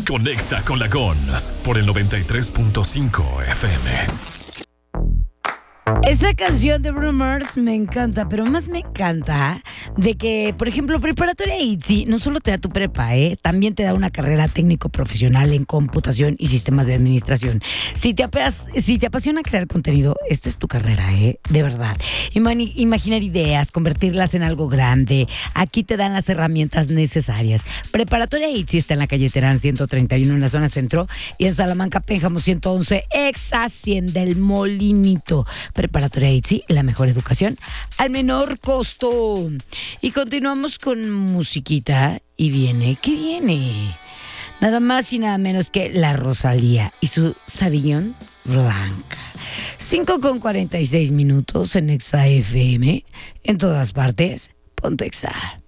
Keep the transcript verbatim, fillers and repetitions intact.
Conexa con la Gons por el noventa y tres punto cinco F M. Esa canción de Bruno Mars me encanta, pero más me encanta de que, por ejemplo, Preparatoria I T S I no solo te da tu prepa, ¿eh? También te da una carrera técnico-profesional en computación y sistemas de administración. Si te, apeas, si te apasiona crear contenido, esta es tu carrera, ¿eh? De verdad. Imani- imaginar ideas, convertirlas en algo grande. Aquí te dan las herramientas necesarias. Preparatoria I T S I está en la calle Terán ciento treinta y uno en la zona centro y en Salamanca, Pénjamo ciento once, ex Hacienda del Molinito. Preparatoria I T S I, la mejor educación al menor costo. Y continuamos con musiquita y viene, ¿qué viene? Nada más y nada menos que la Rosalía y su Sauvignon Blanca. cinco con cuarenta y seis minutos en Exa F M, en todas partes, ponte Exa.